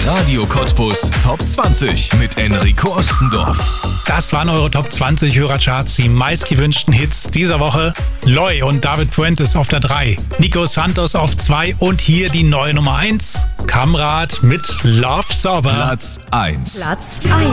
Radio Cottbus Top 20 mit Enrico Ostendorf. Das waren eure Top 20 Hörercharts, die meistgewünschten Hits dieser Woche. Loy und David Fuentes auf der 3, Nico Santos auf 2 und hier die neue Nummer 1, Kamrat mit Love Sauber. Platz 1.